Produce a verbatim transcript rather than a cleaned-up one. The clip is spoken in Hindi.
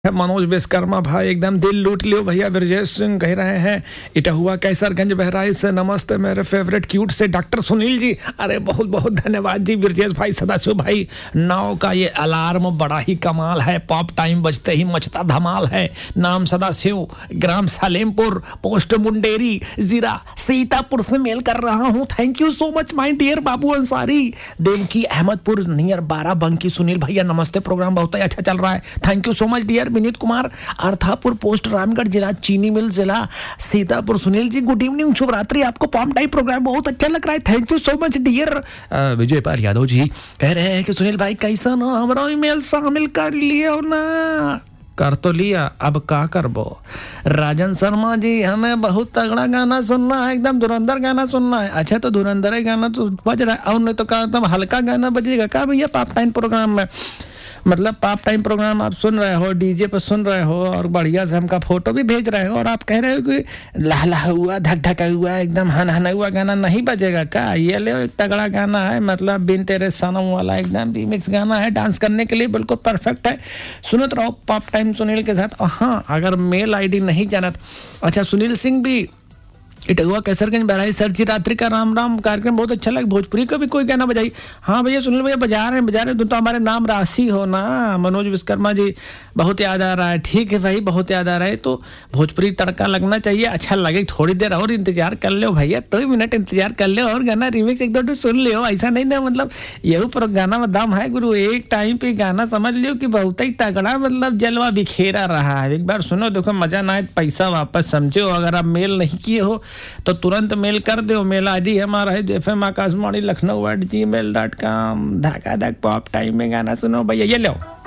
मनोज विश्वकर्मा भाई एकदम दिल लूट लियो भैया। ब्रजेश सिंह कह रहे हैं इटहुआ कैसरगंज बहराइच से नमस्ते मेरे फेवरेट क्यूट से डॉक्टर सुनील जी। अरे बहुत बहुत धन्यवाद जी ब्रजेश भाई, सदाशिव भाई। नाव का ये अलार्म बड़ा ही कमाल है, पॉप टाइम बजते ही मचता धमाल है। नाम सदाशिव, ग्राम सालेमपुर, पोस्ट मुंडेरी, जिला सीतापुर से मेल कर रहा हूँ। Thank you so much my dear Babu Ansari. Devaki Ahmadpur near Barabanki. Sunil भैया नमस्ते, प्रोग्राम बहुत ही अच्छा चल रहा है। Thank you so much dear. Vineet Kumar अर्थापुर post Ramgarh जिला चीनी मिल जिला सीतापुर। सुनील जी गुड इवनिंग, शुभ रात्रि। आपको पॉम टाइम प्रोग्राम बहुत अच्छा लग रहा है। Thank you so much dear. Vijay Pal Yadav ji कह रहे हैं कि सुनील भाई कैसा ना हमारा ईमेल शामिल कर लियो ना। कर तो लिया, अब का करबो। राजन शर्मा जी हमें बहुत तगड़ा गाना सुनना है, एकदम धुरंधर गाना सुनना है। अच्छा तो धुरंधर गाना तो बज रहा है और नहीं तो का एकदम हल्का गाना बजेगा का भैया पॉप टाइम प्रोग्राम में? मतलब पॉप टाइम प्रोग्राम आप सुन रहे हो, डीजे पर सुन रहे हो और बढ़िया से हमका फोटो भी भेज रहे हो और आप कह रहे हो कि लहला हुआ धक धका हुआ एकदम हन हन हुआ गाना नहीं बजेगा का? ये ले एक तगड़ा गाना है, मतलब बिन तेरे सनम वाला एकदम रीमिक्स गाना है, डांस करने के लिए बिल्कुल परफेक्ट है। सुनते रहो पॉप टाइम सुनील के साथ। हाँ अगर मेल आईडी नहीं जाना। अच्छा सुनील सिंह भी इटहुआ कैसरगंज बहराइच सर जी रात्रि का राम राम कार्यक्रम बहुत अच्छा लगा। भोजपुरी का भी कोई गाना बजाई। हाँ भैया सुनील भैया बजा रहे हैं बजा रहे हैं। तो हमारे नाम राशि हो ना। मनोज विश्वकर्मा जी बहुत याद आ रहा है। ठीक है भाई बहुत याद आ रहा है, तो भोजपुरी तड़का लगना चाहिए, अच्छा लगे। थोड़ी देर और इंतजार कर लो भैया, दो मिनट इंतजार कर लो और गाना रिमिक्स एक दो सुन लियो। ऐसा नहीं ना, मतलब यही पर गाना में दम है गुरु। एक टाइम पे गाना समझ लियो कि बहुत ही तगड़ा मतलब जलवा बिखेरा रहा है। एक बार सुनो देखो मजा ना आए पैसा वापस समझो। अगर आप मेल नहीं किए हो तो तुरंत मेल कर दो। मेल आईडी हमारा है F M Akashvani Lucknow eight जी मेल डॉट कॉम। धका धक पॉप टाइम में गाना सुनो भैया। ये लो।